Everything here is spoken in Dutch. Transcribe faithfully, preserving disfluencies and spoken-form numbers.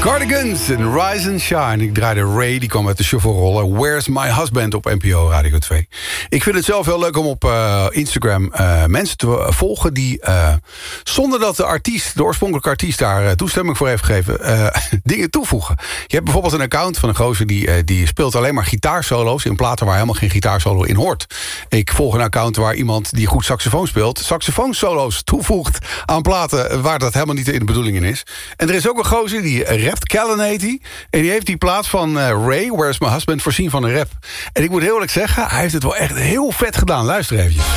Cardigans en Rise and Shine. Ik draaide Ray, die kwam uit de shuffle-roller. Where's My Husband op N P O Radio twee. Ik vind het zelf heel leuk om op uh, Instagram uh, mensen te uh, volgen... die uh, zonder dat de artiest, de oorspronkelijke artiest... daar uh, toestemming voor heeft gegeven, uh, dingen toevoegen. Je hebt bijvoorbeeld een account van een gozer... die, uh, die speelt alleen maar gitaarsolo's... in platen waar helemaal geen gitaarsolo in hoort. Ik volg een account waar iemand die goed saxofoon speelt... saxofoonsolo's toevoegt aan platen... waar dat helemaal niet in de bedoeling in is. En er is ook een gozer die rapt, Callan heet hij. En die heeft die plaat van uh, Ray, Where's My Husband, voorzien van een rap. En ik moet heel eerlijk zeggen, hij heeft het wel echt heel vet gedaan. Luister even.